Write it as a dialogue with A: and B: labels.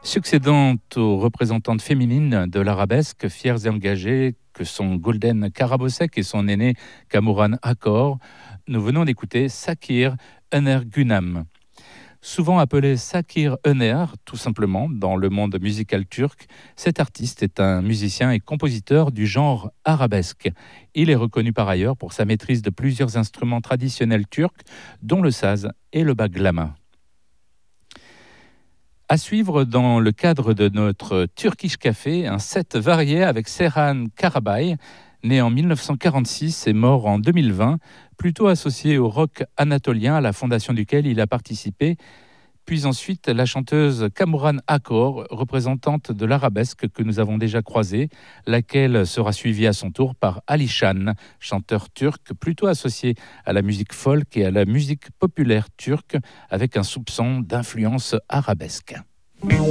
A: Succédante aux représentantes féminines de l'arabesque, fières et engagées que sont Golden Karabosek et son aîné Kamuran Akor, nous venons d'écouter Sakir Önergunam. Souvent appelé Sakir Öner, tout simplement, dans le monde musical turc, cet artiste est un musicien et compositeur du genre arabesque. Il est reconnu par ailleurs pour sa maîtrise de plusieurs instruments traditionnels turcs, dont le saz et le baglama. À suivre dans le cadre de notre Turkish Café, un set varié avec Serhan Karabay, né en 1946 et mort en 2020, plutôt associé au rock anatolien à la fondation duquel il a participé, puis ensuite la chanteuse Kamuran Akor, représentante de l'arabesque que nous avons déjà croisée, laquelle sera suivie à son tour par Alişan, chanteur turc plutôt associé à la musique folk et à la musique populaire turque avec un soupçon d'influence arabesque.